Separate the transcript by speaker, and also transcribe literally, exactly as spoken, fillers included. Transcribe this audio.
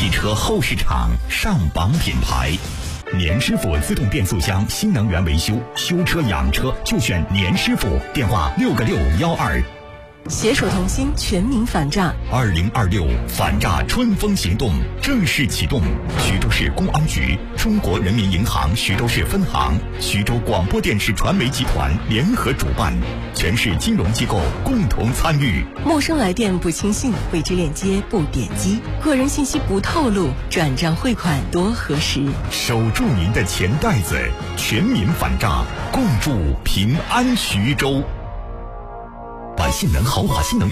Speaker 1: 汽车后市场上榜品牌。年师傅自动变速箱新能源维修，修车养车就选年师傅，电话六个六幺二。
Speaker 2: 携手同心，全民反诈。
Speaker 1: 二零二六反诈春风行动正式启动，徐州市公安局、中国人民银行徐州市分行、徐州广播电视传媒集团联合主办，全市金融机构共同参与。
Speaker 2: 陌生来电不轻信，未知链接不点击，个人信息不透露，转账汇款多核实。
Speaker 1: 守住您的钱袋子，全民反诈，共筑平安徐州。百姓能豪华新能源